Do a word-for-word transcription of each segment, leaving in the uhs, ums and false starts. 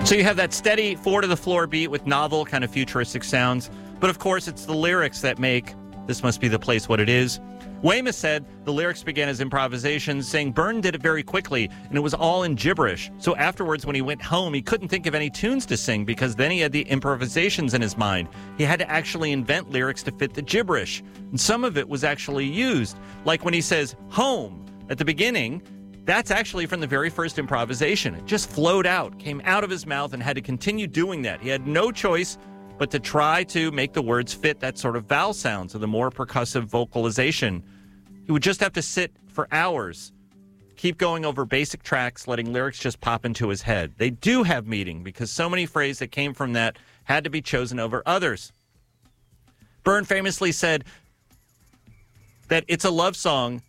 So you have that steady four-to-the-floor beat with novel, kind of futuristic sounds. But of course, it's the lyrics that make This Must Be the Place what it is. Weymouth said the lyrics began as improvisations, saying Byrne did it very quickly, and it was all in gibberish. So afterwards, when he went home, he couldn't think of any tunes to sing because then he had the improvisations in his mind. He had to actually invent lyrics to fit the gibberish. And some of it was actually used. Like when he says, home, at the beginning, that's actually from the very first improvisation. It just flowed out, came out of his mouth, and had to continue doing that. He had no choice but to try to make the words fit that sort of vowel sound, so the more percussive vocalization. He would just have to sit for hours, keep going over basic tracks, letting lyrics just pop into his head. They do have meaning because so many phrases that came from that had to be chosen over others. Byrne famously said that it's a love song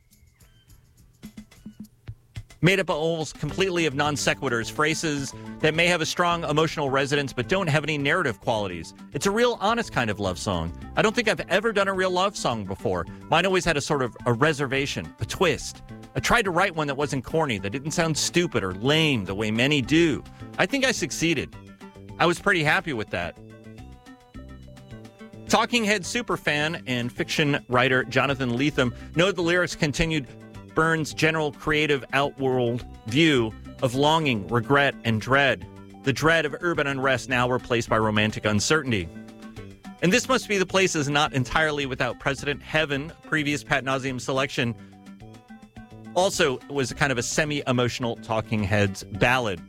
made up almost completely of non sequiturs, phrases that may have a strong emotional resonance but don't have any narrative qualities. It's a real honest kind of love song. I don't think I've ever done a real love song before. Mine always had a sort of a reservation, a twist. I tried to write one that wasn't corny, that didn't sound stupid or lame the way many do. I think I succeeded. I was pretty happy with that. Talking Head superfan and fiction writer Jonathan Lethem noted the lyrics continued Byrne's general creative outworld view of longing, regret, and dread. The dread of urban unrest now replaced by romantic uncertainty. And This Must Be the Place is not entirely without precedent. Heaven, previous Pat Nauseam selection, also was kind of a semi-emotional Talking Heads ballad.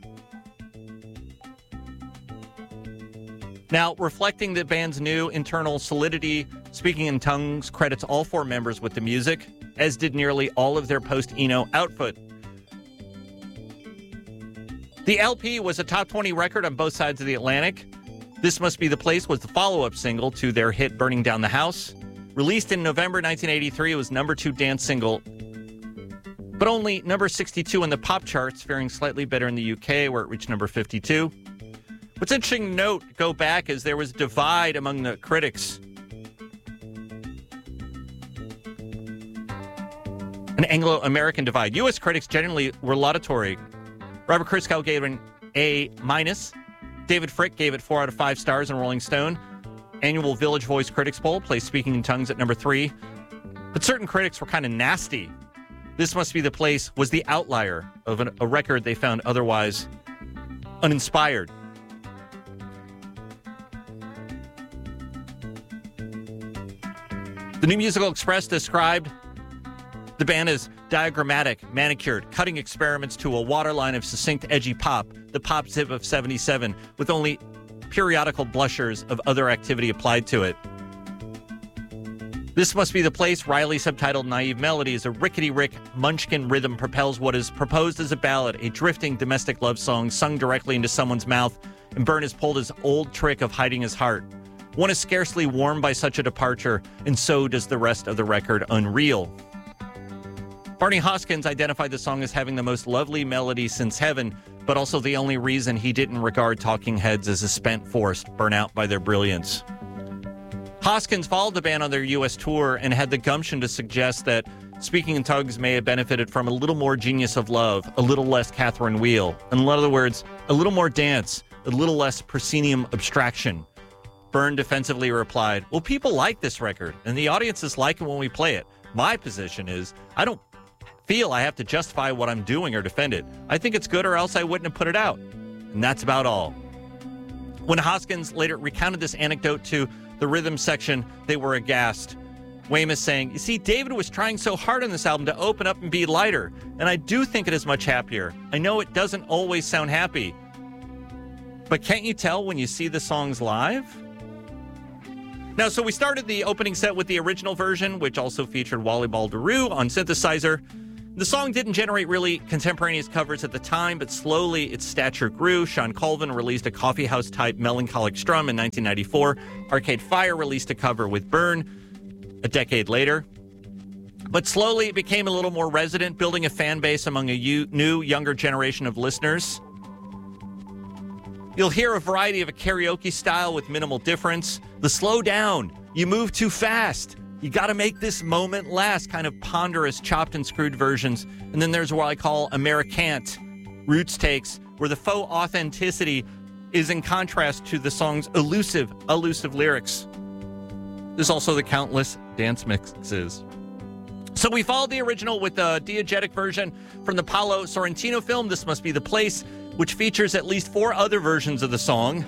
Now, reflecting the band's new internal solidity, Speaking in Tongues credits all four members with the music, as did nearly all of their post-Eno output. The L P was a top twenty record on both sides of the Atlantic. This Must Be the Place was the follow-up single to their hit Burning Down the House. Released in November nineteen eighty-three, it was number two dance single, but only number sixty-two on the pop charts, faring slightly better in the U K, where it reached number fifty-two. What's interesting to note, go back, is there was a divide among the critics. An Anglo-American divide. U S critics generally were laudatory. Robert Christgau gave it an A minus. David Frick gave it four out of five stars in Rolling Stone. Annual Village Voice Critics Poll placed Speaking in Tongues at number three. But certain critics were kind of nasty. This Must Be the Place was the outlier of an, a record they found otherwise uninspired. The New Musical Express described the band as diagrammatic, manicured, cutting experiments to a waterline of succinct, edgy pop, the pop zip of seventy-seven, with only periodical blushers of other activity applied to it. This Must Be the Place, Riley subtitled Naive Melodies, a rickety-rick munchkin rhythm propels what is proposed as a ballad, a drifting domestic love song sung directly into someone's mouth, and Byrne has pulled his old trick of hiding his heart. One is scarcely warmed by such a departure, and so does the rest of the record unreal. Barney Hoskins identified the song as having the most lovely melody since Heaven, but also the only reason he didn't regard Talking Heads as a spent force, burnt out by their brilliance. Hoskins followed the band on their U S tour and had the gumption to suggest that Speaking in Tongues may have benefited from a little more Genius of Love, a little less Catherine Wheel. In other words, a little more dance, a little less proscenium abstraction. Byrne defensively replied, well, people like this record, and the audiences like it when we play it. My position is, I don't feel I have to justify what I'm doing or defend it. I think it's good or else I wouldn't have put it out. And that's about all. When Hoskins later recounted this anecdote to the rhythm section, they were aghast. Weymouth saying, you see, David was trying so hard on this album to open up and be lighter, and I do think it is much happier. I know it doesn't always sound happy, but can't you tell when you see the songs live? Now, so we started the opening set with the original version, which also featured Wally Ball DeRue on synthesizer. The song didn't generate really contemporaneous covers at the time, but slowly its stature grew. Sean Colvin released a coffeehouse-type melancholic strum in nineteen ninety-four. Arcade Fire released a cover with Byrne a decade later. But slowly it became a little more resident, building a fan base among a u- new, younger generation of listeners. You'll hear a variety of a karaoke style with minimal difference. The slow down, you move too fast, you got to make this moment last, kind of ponderous, chopped and screwed versions. And then there's what I call Americant, Roots takes, where the faux authenticity is in contrast to the song's elusive, elusive lyrics. There's also the countless dance mixes. So we followed the original with the diegetic version from the Paolo Sorrentino film, This Must Be the Place, which features at least four other versions of the song.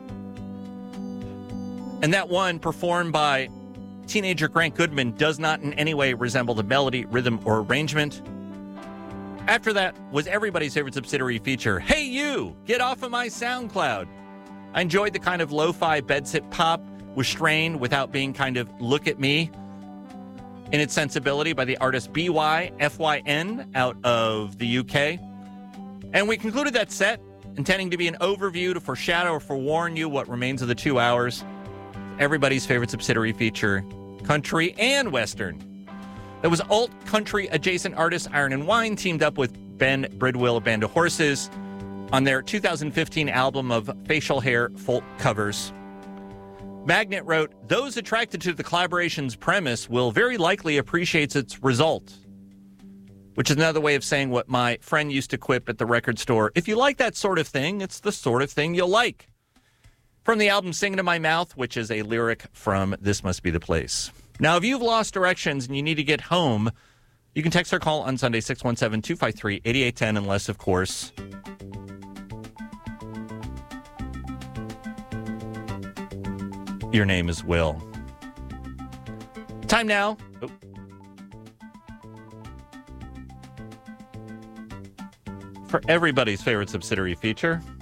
And that one, performed by teenager Grant Goodman, does not in any way resemble the melody, rhythm, or arrangement. After that was everybody's favorite subsidiary feature, Hey You, Get Off of My SoundCloud. I enjoyed the kind of lo-fi bedsit pop with strain without being kind of look at me in its sensibility by the artist B Y F Y N out of the U K. And we concluded that set, intending to be an overview to foreshadow or forewarn you what remains of the two hours. Everybody's favorite subsidiary feature, country and western. That was alt country adjacent artist Iron and Wine teamed up with Ben Bridwell of Band of Horses on their two thousand fifteen album of facial hair folk covers. Magnet wrote, those attracted to the collaboration's premise will very likely appreciate its result. Which is another way of saying what my friend used to quip at the record store. If you like that sort of thing, it's the sort of thing you'll like. From the album Singing to My Mouth, which is a lyric from This Must Be the Place. Now, if you've lost directions and you need to get home, you can text or call on Sunday, six one seven, two five three, eight eight one zero, unless, of course, your name is Will. Time now. Oh. For everybody's favorite subsidiary feature.